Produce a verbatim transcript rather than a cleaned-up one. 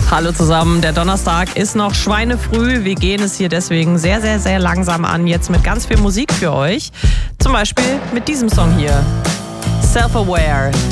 Hallo zusammen, der Donnerstag ist noch schweinefrüh. Wir gehen es hier deswegen sehr, sehr, sehr langsam an. Jetzt mit ganz viel Musik für euch. Zum Beispiel mit diesem Song hier. Self-Aware,